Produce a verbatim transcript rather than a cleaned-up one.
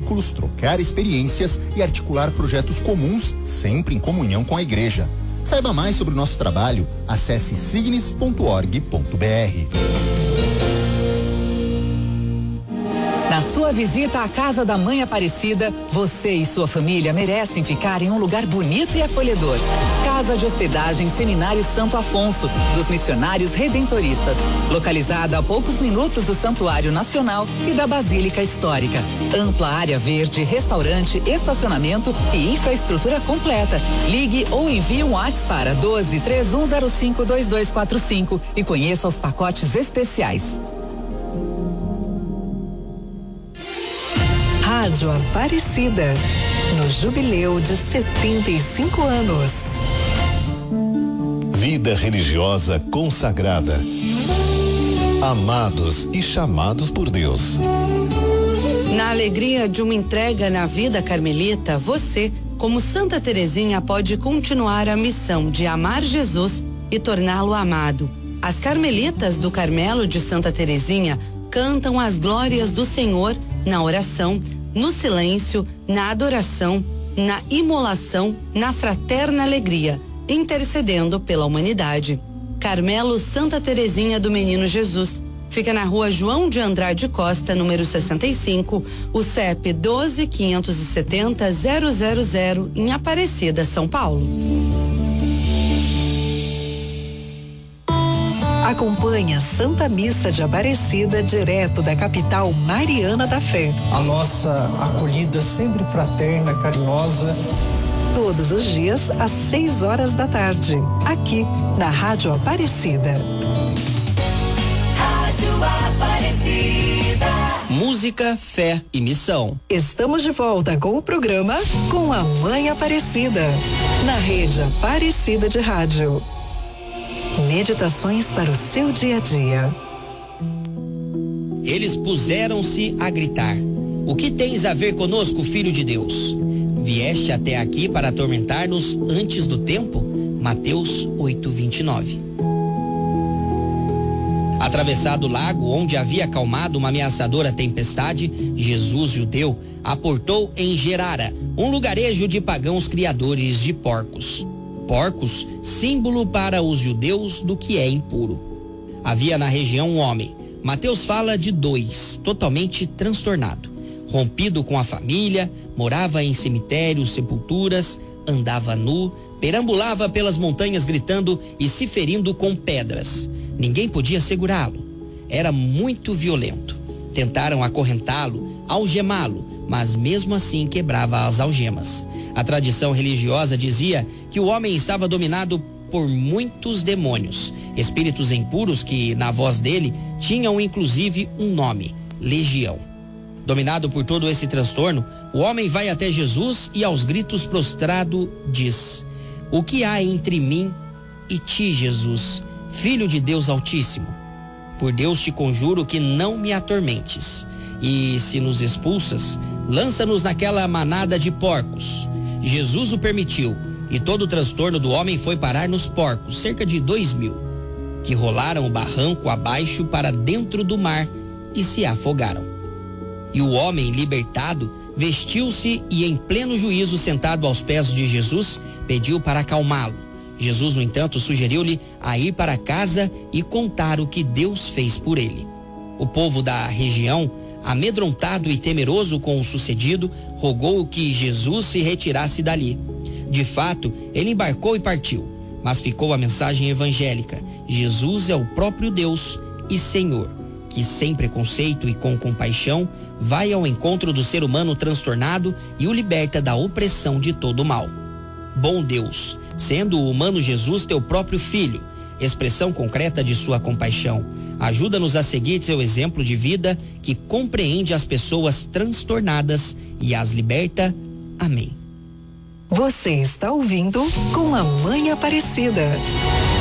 currículos, trocar experiências e articular projetos comuns, sempre em comunhão com a igreja. Saiba mais sobre o nosso trabalho, acesse signes ponto org ponto br. Na sua visita à Casa da Mãe Aparecida, você e sua família merecem ficar em um lugar bonito e acolhedor. Casa de Hospedagem Seminário Santo Afonso, dos Missionários Redentoristas, localizada a poucos minutos do Santuário Nacional e da Basílica Histórica. Ampla área verde, restaurante, estacionamento e infraestrutura completa. Ligue ou envie um WhatsApp para doze, três um zero cinco, dois dois quatro cinco e conheça os pacotes especiais. Rádio Aparecida, no jubileu de setenta e cinco anos. Vida religiosa consagrada. Amados e chamados por Deus. Na alegria de uma entrega na vida carmelita, você, como Santa Teresinha, pode continuar a missão de amar Jesus e torná-lo amado. As carmelitas do Carmelo de Santa Teresinha cantam as glórias do Senhor na oração, no silêncio, na adoração, na imolação, na fraterna alegria, intercedendo pela humanidade. Carmelo Santa Teresinha do Menino Jesus. Fica na rua João de Andrade Costa, número sessenta e cinco, o C E P doze, quinhentos e setenta, zero zero zero, em Aparecida, São Paulo. Acompanhe a Santa Missa de Aparecida, direto da capital mariana da fé. A nossa acolhida sempre fraterna, carinhosa. Todos os dias às seis horas da tarde, aqui na Rádio Aparecida. Rádio Aparecida. Música, fé e missão. Estamos de volta com o programa Com a Mãe Aparecida, na rede Aparecida de Rádio. Meditações para o seu dia a dia. Eles puseram-se a gritar: o que tens a ver conosco, filho de Deus? Vieste até aqui para atormentar-nos antes do tempo? Mateus oito, vinte e nove. Atravessado o lago, onde havia acalmado uma ameaçadora tempestade, Jesus, judeu, aportou em Gerara, um lugarejo de pagãos criadores de porcos. Porcos, símbolo para os judeus do que é impuro. Havia na região um homem, Mateus fala de dois, totalmente transtornado. Rompido com a família, morava em cemitérios, sepulturas, andava nu, perambulava pelas montanhas gritando e se ferindo com pedras. Ninguém podia segurá-lo. Era muito violento. Tentaram acorrentá-lo, algemá-lo, mas mesmo assim quebrava as algemas. A tradição religiosa dizia que o homem estava dominado por muitos demônios, espíritos impuros que, na voz dele, tinham inclusive um nome: Legião. Dominado por todo esse transtorno, o homem vai até Jesus e, aos gritos prostrado, diz: o que há entre mim e ti, Jesus, Filho de Deus Altíssimo? Por Deus te conjuro que não me atormentes. E se nos expulsas, lança-nos naquela manada de porcos. Jesus o permitiu, e todo o transtorno do homem foi parar nos porcos, cerca de dois mil, que rolaram o barranco abaixo para dentro do mar e se afogaram. E o homem, libertado, vestiu-se e, em pleno juízo, sentado aos pés de Jesus, pediu para acalmá-lo. Jesus, no entanto, sugeriu-lhe a ir para casa e contar o que Deus fez por ele. O povo da região, amedrontado e temeroso com o sucedido, rogou que Jesus se retirasse dali. De fato, ele embarcou e partiu, mas ficou a mensagem evangélica: Jesus é o próprio Deus e Senhor, que sem preconceito e com compaixão vai ao encontro do ser humano transtornado e o liberta da opressão de todo o mal. Bom Deus, sendo o humano Jesus teu próprio filho, expressão concreta de sua compaixão, ajuda-nos a seguir seu exemplo de vida que compreende as pessoas transtornadas e as liberta. Amém. Você está ouvindo Com a Mãe Aparecida.